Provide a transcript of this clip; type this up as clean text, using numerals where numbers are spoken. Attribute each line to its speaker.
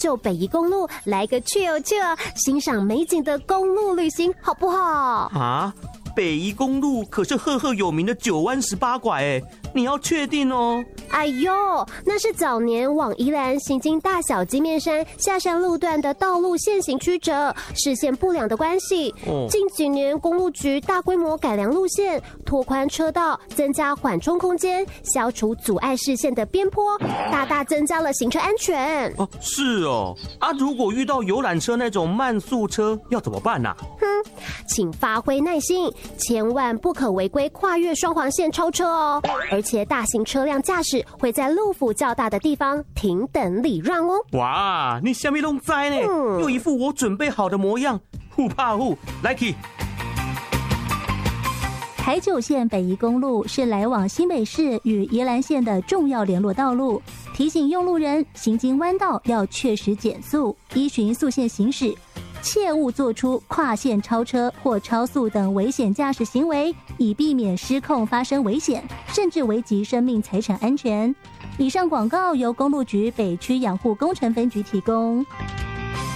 Speaker 1: 就北宜公路来个 chill， 欣赏美景的公路旅行，好不好？
Speaker 2: 啊，北宜公路可是赫赫有名的9弯18拐你要确定哦。
Speaker 1: 哎呦，那是早年往宜兰行经大小金面山下山路段的道路限行曲折，视线不良的关系。近几年公路局大规模改良路线，拓宽车道，增加缓冲空间，消除阻碍视线的边坡，大大增加了行车安全。
Speaker 2: 是哦。如果遇到游览车那种慢速车要怎么办啊？
Speaker 1: 请发挥耐心，千万不可违规跨越双黄线超车哦。而且大型车辆驾驶会在路幅较大的地方停等礼让哦。
Speaker 2: 哇，你什么都知呢？又一副我准备好的模样，不怕虎，来去。
Speaker 3: 台九线北宜公路是来往新北市与宜兰县的重要联络道路，提醒用路人行经弯道要确实减速，依循速线行驶，切勿做出跨线超车或超速等危险驾驶行为，以避免失控发生危险，甚至危及生命财产安全。以上广告由公路局北区养护工程分局提供。